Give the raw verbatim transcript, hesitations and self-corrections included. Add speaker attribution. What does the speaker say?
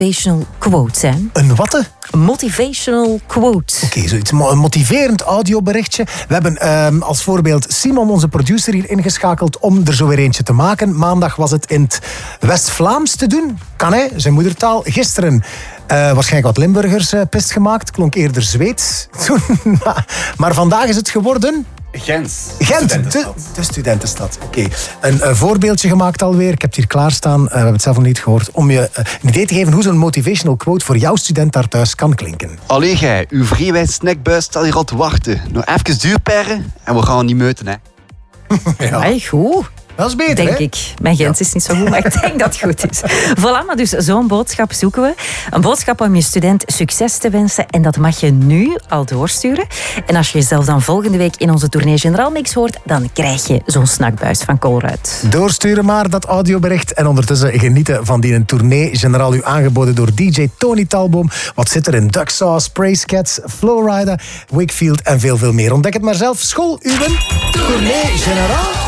Speaker 1: motivational quote, hè?
Speaker 2: Een watte?
Speaker 1: Motivational quote.
Speaker 2: Oké, okay, zoiets. Een motiverend audioberichtje. We hebben um, als voorbeeld Simon, onze producer, hier ingeschakeld om er zo weer eentje te maken. Maandag was het in het West-Vlaams te doen. Kan hij, zijn moedertaal. Gisteren uh, waarschijnlijk wat Limburgers uh, pist gemaakt. Klonk eerder Zweeds. Maar vandaag is het geworden...
Speaker 3: Gent.
Speaker 2: Gent, de, de studentenstad. Oké. Okay. Een uh, voorbeeldje gemaakt alweer. Ik heb het hier klaarstaan. Uh, we hebben het zelf nog niet gehoord. Om je uh, een idee te geven hoe zo'n motivational quote voor jouw student daar thuis kan klinken.
Speaker 3: Allee gij, uw vrijwijd snackbuis staat hier al te wachten. Nog even duurperren en we gaan niet meuten, hè.
Speaker 1: Ja. Hey, goed.
Speaker 2: Dat is beter,
Speaker 1: denk
Speaker 2: hè?
Speaker 1: ik. Mijn Gent
Speaker 2: ja.
Speaker 1: is niet zo goed, maar ik denk dat het goed is. Voilà, maar dus zo'n boodschap zoeken we. Een boodschap om je student succes te wensen. En dat mag je nu al doorsturen. En als je jezelf dan volgende week in onze Tournee Generaal Mix hoort, dan krijg je zo'n snackbuis van Colruyt.
Speaker 2: Doorsturen maar, dat audiobericht. En ondertussen genieten van die Tournee Generaal, u aangeboden door D J Tony Talboom. Wat zit er in Duck Sauce, Praise Cats, Flowrider, Wakefield en veel, veel meer. Ontdek het maar zelf. School, uwen Tournee Generaal.